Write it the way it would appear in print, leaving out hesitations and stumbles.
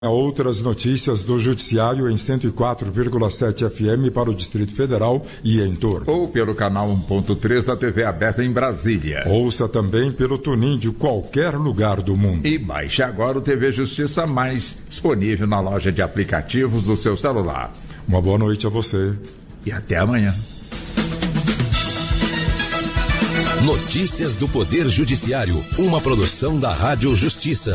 Outras notícias do Judiciário em 104,7 FM para o Distrito Federal e em torno. Ou pelo canal 1.3 da TV aberta em Brasília. Ouça também pelo TuneIn de qualquer lugar do mundo. E baixe agora o TV Justiça Mais, disponível na loja de aplicativos do seu celular. Uma boa noite a você. E até amanhã. Notícias do Poder Judiciário, uma produção da Rádio Justiça.